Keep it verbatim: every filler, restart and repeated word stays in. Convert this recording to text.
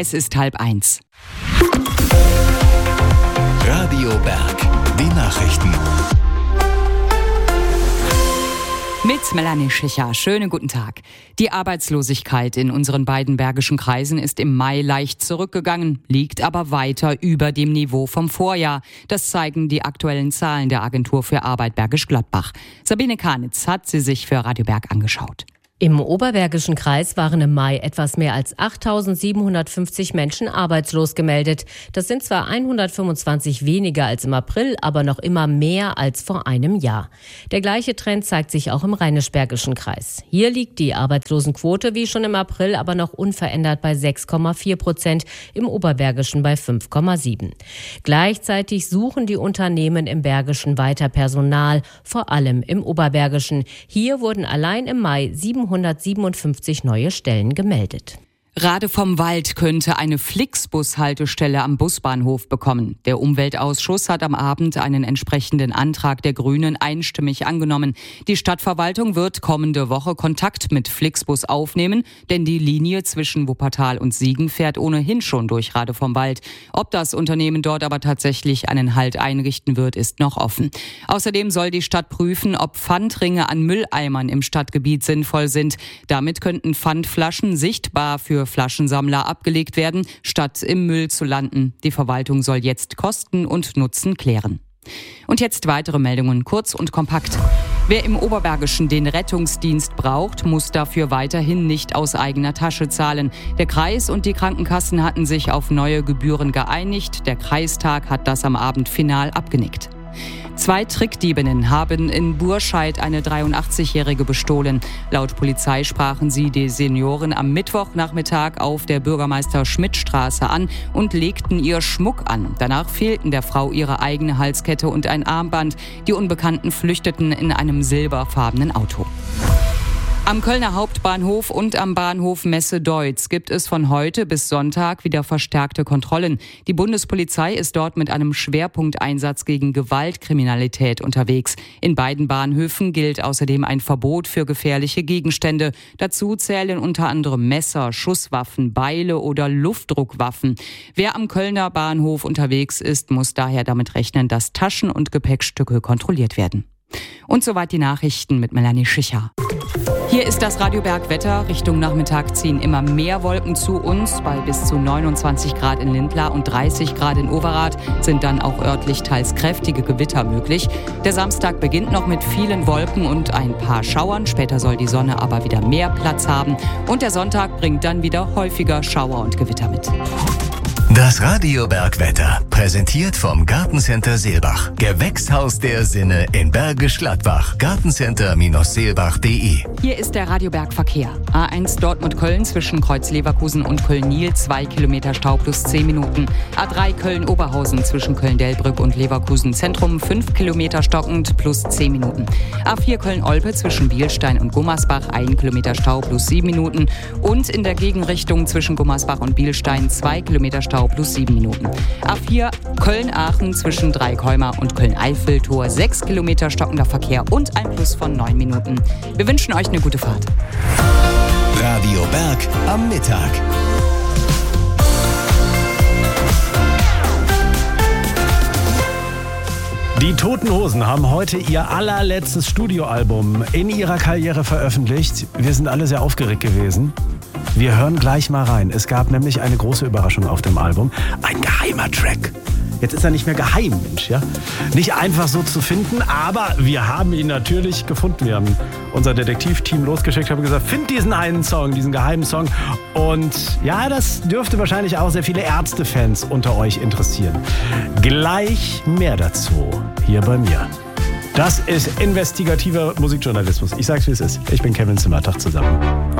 Es ist halb eins. Radio Berg, die Nachrichten. Mit Melanie Schicher. Schönen guten Tag. Die Arbeitslosigkeit in unseren beiden bergischen Kreisen ist im Mai leicht zurückgegangen, liegt aber weiter über dem Niveau vom Vorjahr. Das zeigen die aktuellen Zahlen der Agentur für Arbeit Bergisch Gladbach. Sabine Kanitz hat sie sich für Radio Berg angeschaut. Im Oberbergischen Kreis waren im Mai etwas mehr als achttausendsiebenhundertfünfzig Menschen arbeitslos gemeldet. Das sind zwar hundertfünfundzwanzig weniger als im April, aber noch immer mehr als vor einem Jahr. Der gleiche Trend zeigt sich auch im Rheinisch-Bergischen Kreis. Hier liegt die Arbeitslosenquote wie schon im April, aber noch unverändert bei sechs Komma vier Prozent, im Oberbergischen bei fünf Komma sieben. Gleichzeitig suchen die Unternehmen im Bergischen weiter Personal, vor allem im Oberbergischen. Hier wurden allein im Mai siebenhundertsiebenundfünfzig neue Stellen gemeldet. Rade vom Wald könnte eine Flixbus-Haltestelle am Busbahnhof bekommen. Der Umweltausschuss hat am Abend einen entsprechenden Antrag der Grünen einstimmig angenommen. Die Stadtverwaltung wird kommende Woche Kontakt mit Flixbus aufnehmen, denn die Linie zwischen Wuppertal und Siegen fährt ohnehin schon durch Rade vom Wald. Ob das Unternehmen dort aber tatsächlich einen Halt einrichten wird, ist noch offen. Außerdem soll die Stadt prüfen, ob Pfandringe an Mülleimern im Stadtgebiet sinnvoll sind. Damit könnten Pfandflaschen sichtbar für Flaschensammler abgelegt werden, statt im Müll zu landen. Die Verwaltung soll jetzt Kosten und Nutzen klären. Und jetzt weitere Meldungen, kurz und kompakt. Wer im Oberbergischen den Rettungsdienst braucht, muss dafür weiterhin nicht aus eigener Tasche zahlen. Der Kreis und die Krankenkassen hatten sich auf neue Gebühren geeinigt. Der Kreistag hat das am Abend final abgenickt. Zwei Trickdiebinnen haben in Burscheid eine dreiundachtzigjährige bestohlen. Laut Polizei sprachen sie die Seniorin am Mittwochnachmittag auf der Bürgermeister-Schmidt-Straße an und legten ihr Schmuck an. Danach fehlten der Frau ihre eigene Halskette und ein Armband. Die Unbekannten flüchteten in einem silberfarbenen Auto. Am Kölner Hauptbahnhof und am Bahnhof Messe-Deutz gibt es von heute bis Sonntag wieder verstärkte Kontrollen. Die Bundespolizei ist dort mit einem Schwerpunkteinsatz gegen Gewaltkriminalität unterwegs. In beiden Bahnhöfen gilt außerdem ein Verbot für gefährliche Gegenstände. Dazu zählen unter anderem Messer, Schusswaffen, Beile oder Luftdruckwaffen. Wer am Kölner Bahnhof unterwegs ist, muss daher damit rechnen, dass Taschen und Gepäckstücke kontrolliert werden. Und soweit die Nachrichten mit Melanie Schicher. Hier ist das Radio Berg Wetter. Richtung Nachmittag ziehen immer mehr Wolken zu uns. Bei bis zu neunundzwanzig Grad in Lindlar und dreißig Grad in Overath sind dann auch örtlich teils kräftige Gewitter möglich. Der Samstag beginnt noch mit vielen Wolken und ein paar Schauern. Später soll die Sonne aber wieder mehr Platz haben. Und der Sonntag bringt dann wieder häufiger Schauer und Gewitter mit. Das Radio Berg Wetter, präsentiert vom Gartencenter Seelbach. Gewächshaus der Sinne in Bergisch Gladbach. Gartencenter Seelbach punkt de. Hier ist der Radio Berg Verkehr. A eins Dortmund-Köln zwischen Kreuz-Leverkusen und Köln-Niel, zwei Kilometer Stau plus zehn Minuten. A drei Köln-Oberhausen zwischen Köln-Delbrück und Leverkusen-Zentrum, fünf Kilometer stockend plus zehn Minuten. A vier Köln-Olpe zwischen Bielstein und Gummersbach, ein Kilometer Stau plus sieben Minuten. Und in der Gegenrichtung zwischen Gummersbach und Bielstein, zwei Kilometer Stau plus sieben Minuten. A vier Köln-Aachen zwischen Dreieckholmer und Köln-Eifel-Tor, sechs Kilometer stockender Verkehr und ein Plus von neun Minuten. Wir wünschen euch eine gute Fahrt. Radio Berg am Mittag. Die Toten Hosen haben heute ihr allerletztes Studioalbum in ihrer Karriere veröffentlicht. Wir sind alle sehr aufgeregt gewesen. Wir hören gleich mal rein. Es gab nämlich eine große Überraschung auf dem Album. Ein geheimer Track. Jetzt ist er nicht mehr geheim, Mensch, ja? Nicht einfach so zu finden, aber wir haben ihn natürlich gefunden. Wir haben unser Detektivteam losgeschickt, haben gesagt, find diesen einen Song, diesen geheimen Song. Und ja, das dürfte wahrscheinlich auch sehr viele Ärzte-Fans unter euch interessieren. Gleich mehr dazu hier bei mir. Das ist investigativer Musikjournalismus. Ich sag's, wie es ist. Ich bin Kevin Zimmer. Tag zusammen.